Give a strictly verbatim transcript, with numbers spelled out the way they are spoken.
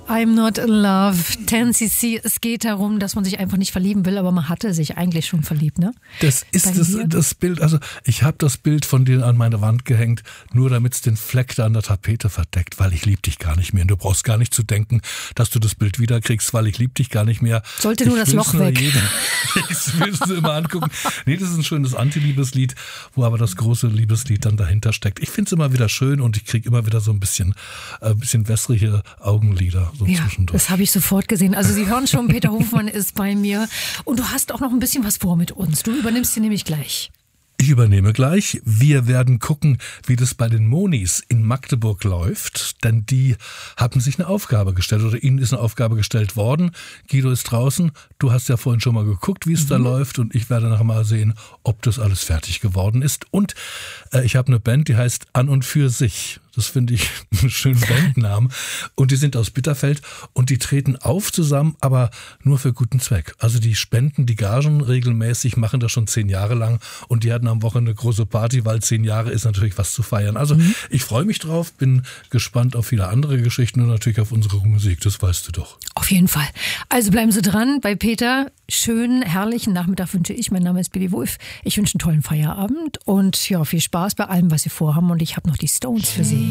I'm not in love. ten C C. Es geht darum, dass man sich einfach nicht verlieben will, aber man hatte sich eigentlich schon verliebt, ne? Das ist das, das Bild. Also ich habe das Bild von dir an meine Wand gehängt, nur damit es den Fleck da an der Tapete verdeckt, weil ich lieb dich gar nicht mehr. Und du brauchst gar nicht zu denken, dass du das Bild wiederkriegst, weil ich lieb dich gar nicht mehr. Sollte nur ich das Loch weg. Jeder, ich will es immer angucken. Nee, das ist ein schönes Anti-Liebeslied, wo aber das große Liebeslied dann dahinter steckt. Ich finde es immer wieder schön und ich kriege immer wieder so ein bisschen, äh, ein bisschen wässrige Augenlider so ja, zwischendurch. Das habe ich sofort gesehen. Also Sie hören schon, Peter Hofmann ist bei mir und du hast auch noch ein bisschen was vor mit uns. Du übernimmst sie nämlich gleich. Ich übernehme gleich. Wir werden gucken, wie das bei den Monis in Magdeburg läuft, denn die haben sich eine Aufgabe gestellt oder ihnen ist eine Aufgabe gestellt worden. Guido ist draußen. Du hast ja vorhin schon mal geguckt, wie es mhm. da läuft und ich werde nachher mal sehen, ob das alles fertig geworden ist. Und äh, ich habe eine Band, die heißt An und für sich. Das finde ich einen schönen Bandnamen. Und die sind aus Bitterfeld und die treten auf zusammen, aber nur für guten Zweck. Also die spenden die Gagen regelmäßig, machen das schon zehn Jahre lang und die hatten am Wochenende eine große Party, weil zehn Jahre ist natürlich was zu feiern. Also mhm. ich freue mich drauf, bin gespannt auf viele andere Geschichten und natürlich auf unsere Musik, das weißt du doch. Auf jeden Fall. Also bleiben Sie dran bei Peter. Schönen, herrlichen Nachmittag wünsche ich. Mein Name ist Bibi Wolf. Ich wünsche einen tollen Feierabend und ja, viel Spaß bei allem, was Sie vorhaben und ich habe noch die Stones für Sie.